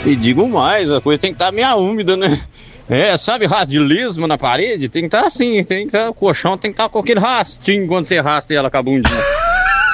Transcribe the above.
E digo mais, a coisa tem que estar meio úmida, né? Sabe rastro de lesma na parede? Tem que estar assim, o colchão tem que estar com aquele rastinho quando você arrasta ela com a bundinha.